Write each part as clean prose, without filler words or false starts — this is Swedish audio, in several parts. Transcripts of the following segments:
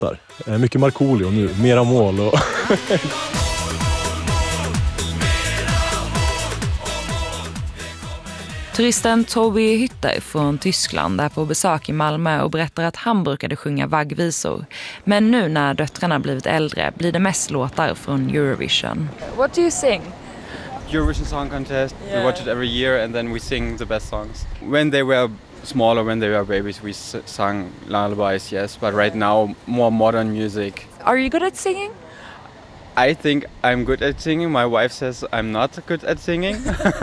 Mycket Markoolio nu, mera mål och... Turisten Toby Hütter från Tyskland är på besök i Malmö och berättar att han brukade sjunga vaggvisor. Men nu när döttrarna blivit äldre blir det mest låtar från Eurovision. What do you sing? Eurovision Song Contest. We watch it every year and then we sing the best songs. When they were smaller, when they were babies, we sang lullabies, yes. But right now, more modern music. Are you good at singing? I think I'm good at singing. My wife says I'm not good at singing.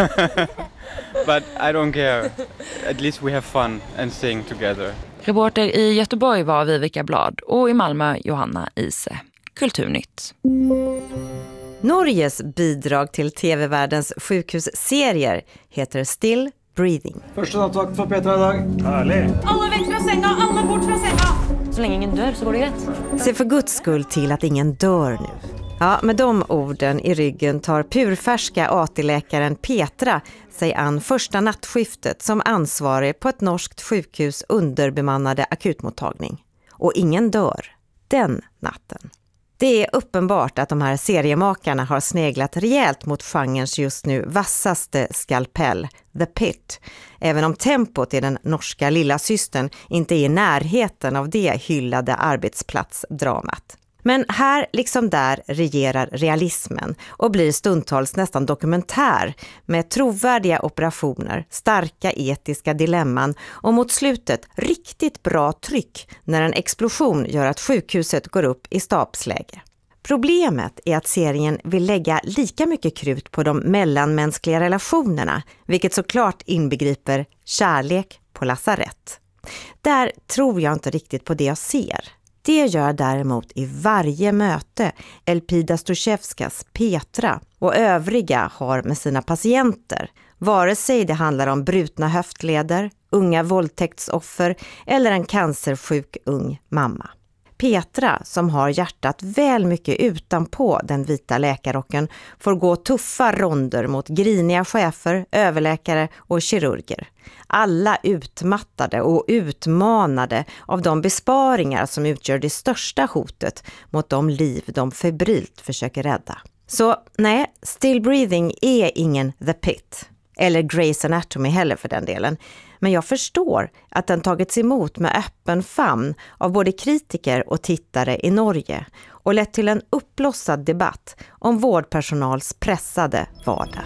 But I don't care. At least we have fun and sing together. Reporter i Göteborg var Vivica Blad och i Malmö Johanna Ise. Kulturnytt. Norges bidrag till TV-världens sjukhusserier heter Still Breathing. Första nattvakt för Petra idag. Härligt. Alla väck från sänga, alla bort från sänga. Så länge ingen dör så går det rätt. Se för Guds skull till att ingen dör nu. Ja, med de orden i ryggen tar purfärska AT-läkaren Petra sig an första nattskiftet som ansvarig på ett norskt sjukhus underbemannade akutmottagning. Och ingen dör den natten. Det är uppenbart att de här seriemakarna har sneglat rejält mot genrens just nu vassaste skalpell, The Pit. Även om tempot i den norska lilla systern inte är i närheten av det hyllade arbetsplatsdramat. Men här liksom där regerar realismen och blir stundtals nästan dokumentär med trovärdiga operationer, starka etiska dilemman och mot slutet riktigt bra tryck när en explosion gör att sjukhuset går upp i stabsläge. Problemet är att serien vill lägga lika mycket krut på de mellanmänskliga relationerna, vilket såklart inbegriper kärlek på lasarett. Där tror jag inte riktigt på det jag ser. Det gör däremot i varje möte Elpida Stochevskas Petra och övriga har med sina patienter, vare sig det handlar om brutna höftleder, unga våldtäktsoffer eller en cancersjuk ung mamma. Petra, som har hjärtat väl mycket utanpå den vita läkarrocken, får gå tuffa ronder mot griniga chefer, överläkare och kirurger. Alla utmattade och utmanade av de besparingar som utgör det största hotet mot de liv de febrilt försöker rädda. Så nej, Still Breathing är ingen The Pit. Eller Grey's Anatomy heller för den delen. Men jag förstår att den tagits emot med öppen famn av både kritiker och tittare i Norge och lett till en uppblossad debatt om vårdpersonals pressade vardag.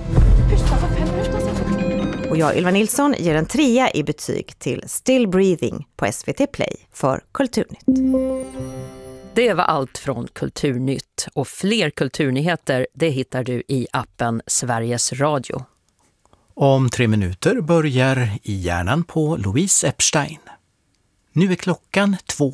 Och jag, Ylva Nilsson, ger en 3 i betyg till Still Breathing på SVT Play för Kulturnytt. Det var allt från Kulturnytt och fler kulturnyheter det hittar du i appen Sveriges Radio. Om 3 minuter börjar I hjärnan på Louise Epstein. Nu är klockan 2.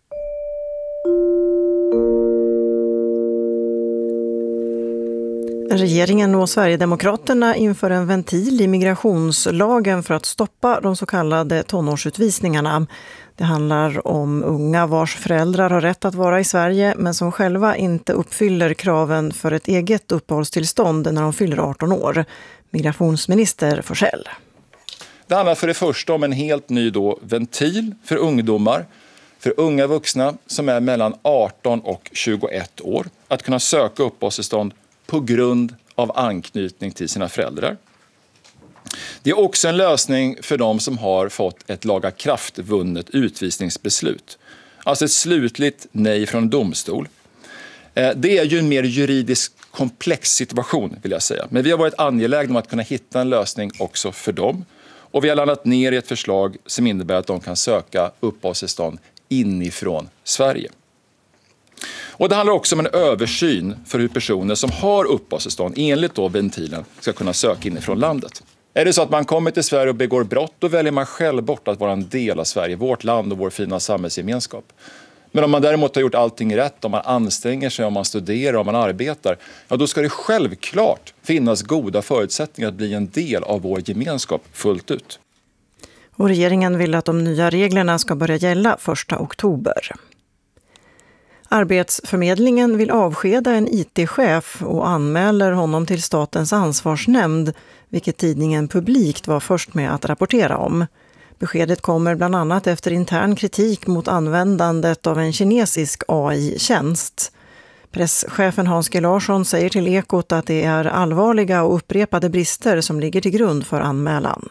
Regeringen och Sverigedemokraterna inför en ventil i migrationslagen för att stoppa de så kallade tonårsutvisningarna. Det handlar om unga vars föräldrar har rätt att vara i Sverige men som själva inte uppfyller kraven för ett eget uppehållstillstånd när de fyller 18 år. Migrationsminister Forsell. Det handlar för det första om en helt ny ventil för ungdomar, för unga vuxna som är mellan 18 och 21 år, att kunna söka uppehållstillstånd på grund av anknytning till sina föräldrar. Det är också en lösning för de som har fått ett lagakraftvunnet utvisningsbeslut. Alltså ett slutligt nej från domstol. Det är ju en mer juridisk komplex situation vill jag säga. Men vi har varit angelägna om att kunna hitta en lösning också för dem. Och vi har landat ner i ett förslag som innebär att de kan söka uppehållstillstånd inifrån Sverige. Och det handlar också om en översyn för hur personer som har uppehållstillstånd enligt ventilen ska kunna söka inifrån landet. Är det så att man kommer till Sverige och begår brott, då väljer man själv bort att vara en del av Sverige, vårt land och vår fina samhällsgemenskap. Men om man däremot har gjort allting rätt, om man anstränger sig, om man studerar, om man arbetar, ja då ska det självklart finnas goda förutsättningar att bli en del av vår gemenskap fullt ut. Och regeringen vill att de nya reglerna ska börja gälla 1 oktober. Arbetsförmedlingen vill avskeda en IT-chef och anmäler honom till Statens ansvarsnämnd, vilket tidningen Publikt var först med att rapportera om. Beskedet kommer bland annat efter intern kritik mot användandet av en kinesisk AI-tjänst. Presschefen Hans G. Larsson säger till Ekot att det är allvarliga och upprepade brister som ligger till grund för anmälan.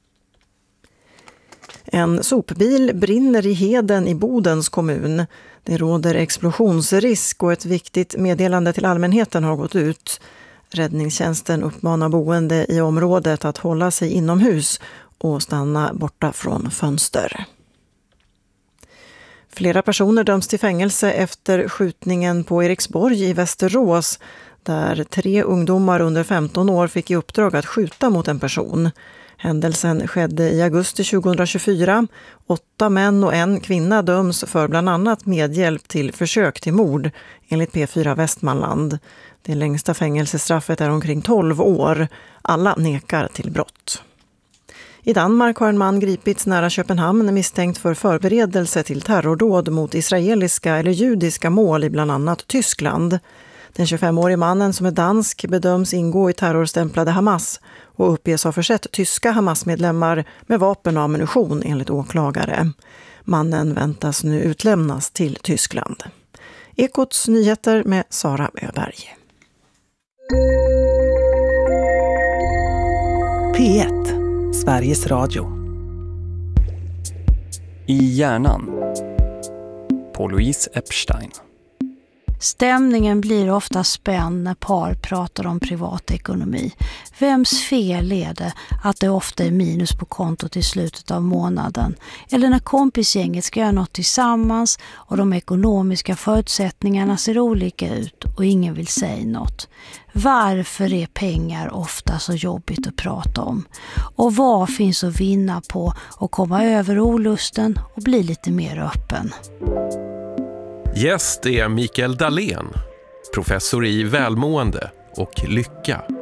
En sopbil brinner i Heden i Bodens kommun. Det råder explosionsrisk och ett viktigt meddelande till allmänheten har gått ut. Räddningstjänsten uppmanar boende i området att hålla sig inomhus och stanna borta från fönster. Flera personer döms till fängelse efter skjutningen på Eriksborg i Västerås, där 3 ungdomar under 15 år fick i uppdrag att skjuta mot en person. Händelsen skedde i augusti 2024. 8 män och 1 kvinna döms för bland annat medhjälp till försök till mord, enligt P4 Västmanland. Det längsta fängelsestraffet är omkring 12 år. Alla nekar till brott. I Danmark har en man gripits nära Köpenhamn misstänkt för förberedelse till terrordåd mot israeliska eller judiska mål i bland annat Tyskland. Den 25-årige mannen som är dansk bedöms ingå i terrorstämplade Hamas och uppges ha försett tyska Hamas-medlemmar med vapen och ammunition enligt åklagare. Mannen väntas nu utlämnas till Tyskland. Ekots nyheter med Sara Öberg. P1, Sveriges Radio. I hjärnan, på Louise Epstein. Stämningen blir ofta spänd när par pratar om privatekonomi. Vems fel är det att det ofta är minus på kontot i slutet av månaden? Eller när kompisgänget ska göra något tillsammans och de ekonomiska förutsättningarna ser olika ut och ingen vill säga något. Varför är pengar ofta så jobbigt att prata om? Och vad finns att vinna på att komma över olusten och bli lite mer öppen? Gäst är Mikael Dahlén, professor i välmående och lycka.